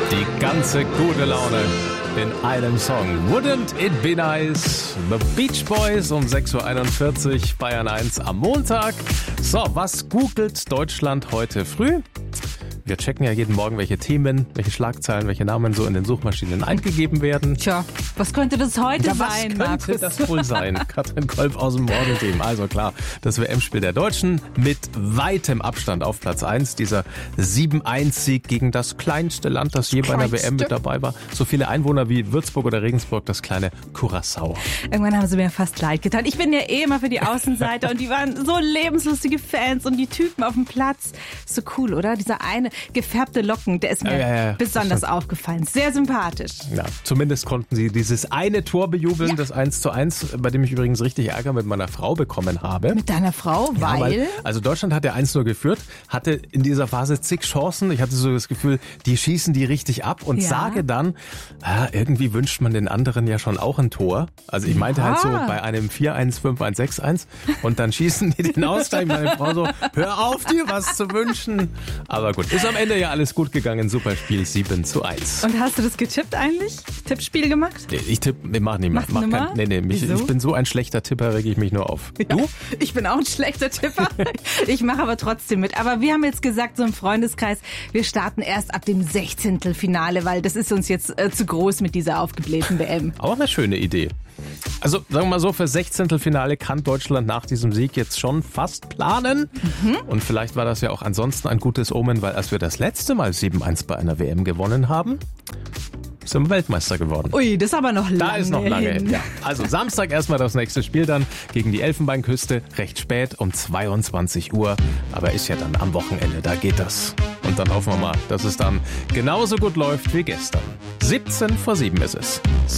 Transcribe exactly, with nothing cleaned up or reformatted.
Die ganze gute Laune in einem Song. Wouldn't it be nice? The Beach Boys um sechs Uhr einundvierzig, Bayern eins am Montag. So, was googelt Deutschland heute früh? Wir checken ja jeden Morgen, welche Themen, welche Schlagzeilen, welche Namen so in den Suchmaschinen eingegeben werden. Tja, was könnte das heute ja, sein, was könnte Markus? das wohl sein? Katrin Kolb aus dem Morgenteam. Also klar, das W M-Spiel der Deutschen mit weitem Abstand auf Platz eins. Dieser sieben eins Sieg gegen das kleinste Land, das je bei einer W M mit dabei war. So viele Einwohner wie Würzburg oder Regensburg, das kleine Curaçao. Irgendwann haben sie mir fast leid getan. Ich bin ja eh immer für die Außenseiter und die waren so lebenslustige Fans und die Typen auf dem Platz. So cool, oder? Dieser eine gefärbte Locken, der ist mir ja, ja, ja. besonders aufgefallen. Sehr sympathisch. Ja, zumindest konnten sie dieses eine Tor bejubeln, ja. Das eins zu eins, bei dem ich übrigens richtig Ärger mit meiner Frau bekommen habe. Mit deiner Frau? Ja, weil? weil? Also Deutschland hat ja eins null geführt, hatte in dieser Phase zig Chancen. Ich hatte so das Gefühl, die schießen die richtig ab und ja. sage dann, ah, irgendwie wünscht man den anderen ja schon auch ein Tor. Also ich meinte ja. halt so bei einem vier eins, fünf eins, sechs eins und dann schießen die den Ausgleich. Meine Frau so, hör auf, dir was zu wünschen. Aber gut, ist am Ende ja alles gut gegangen. Super Spiel, sieben zu eins. Und hast du das getippt eigentlich? Tippspiel gemacht? Nee, ich tippe, nee, mach nicht mehr. Mach kein, nee, nee, mich, ich bin so ein schlechter Tipper, rege ich mich nur auf. Ja, du? Ich bin auch ein schlechter Tipper. Ich mache aber trotzdem mit. Aber wir haben jetzt gesagt, so im Freundeskreis, wir starten erst ab dem Sechzehntelfinale, weil das ist uns jetzt äh, zu groß mit dieser aufgeblähten W M. Auch eine schöne Idee. Also sagen wir mal so, für Sechzehntelfinale kann Deutschland nach diesem Sieg jetzt schon fast planen. Mhm. Und vielleicht war das ja auch ansonsten ein gutes Omen, weil als wir das letzte Mal sieben eins bei einer W M gewonnen haben, sind wir Weltmeister geworden. Ui, das ist aber noch lange Da ist noch lange hin. hin. Ja. Also Samstag erstmal das nächste Spiel dann gegen die Elfenbeinküste, recht spät um zweiundzwanzig Uhr. Aber ist ja dann am Wochenende, da geht das. Und dann hoffen wir mal, dass es dann genauso gut läuft wie gestern. siebzehn vor sieben ist es.